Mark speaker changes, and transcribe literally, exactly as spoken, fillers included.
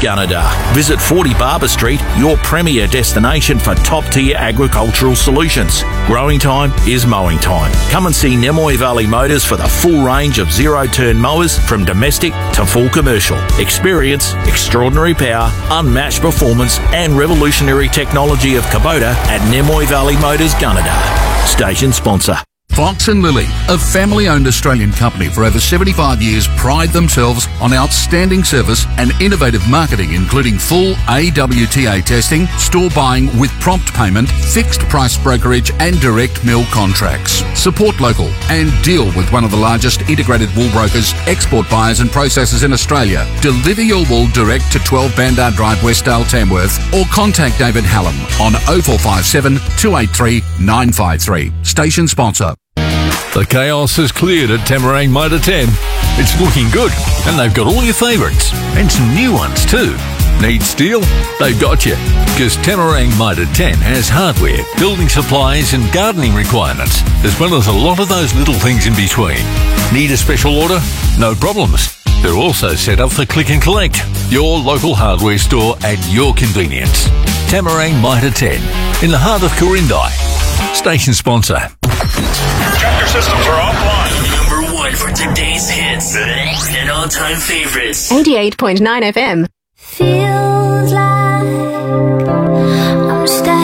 Speaker 1: Gunnedah. Visit forty Barber Street, your premier destination for top-tier agricultural solutions. Growing time is mowing time. Come and see Nemoy Valley Motors for the full range of zero-turn mowers from domestic to full commercial. Experience, extraordinary power, unmatched performance and revolutionary technology of Kubota at Nemoy Valley Motors, Gunnedah. Station sponsor.
Speaker 2: Fox and Lily, a family-owned Australian company for over seventy-five years, pride themselves on outstanding service and innovative marketing, including full A W T A testing, store buying with prompt payment, fixed price brokerage and direct mill contracts. Support local and deal with one of the largest integrated wool brokers, export buyers and processors in Australia. Deliver your wool direct to twelve Bandar Drive, Westdale, Tamworth, or contact David Hallam on oh four five seven, two eight three, nine five three. Station sponsor.
Speaker 3: The chaos has cleared at Tamarang Motor ten. It's looking good, and they've got all your favourites, and some new ones too. Need steel? They've got you, because Tamarang Motor ten has hardware, building supplies and gardening requirements, as well as a lot of those little things in between. Need a special order? No problems. They're also set up for click and collect. Your local hardware store at your convenience. Tamarang Motor ten, in the heart of Corindai. Station sponsor.
Speaker 4: Tractor systems are offline.
Speaker 5: Number one for today's hits and all-time favorites.
Speaker 6: eighty-eight point nine F M.
Speaker 7: Feels like I'm standing